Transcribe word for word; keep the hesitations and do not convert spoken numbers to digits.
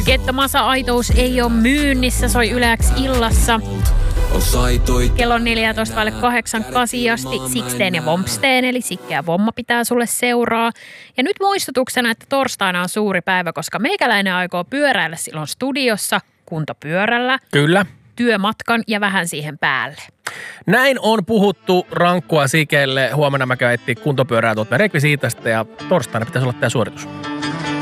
Kettomasa-aitous ei ole myynnissä, soi Yle X illassa. Kello neljätoista vaille kahdeksan kasi asti Siksteen ja Vompsteen, eli Sikke ja Vomma pitää sulle seuraa. Ja nyt muistutuksena, että torstaina on suuri päivä, koska meikäläinen aikoo pyöräillä silloin studiossa kuntopyörällä. Kyllä. Työmatkan ja vähän siihen päälle. Näin on puhuttu rankkua Sikelle. Huomenna mä käytiin kuntopyörää tuolta rekvisiitasta ja torstaina pitäisi olla tämä suoritus.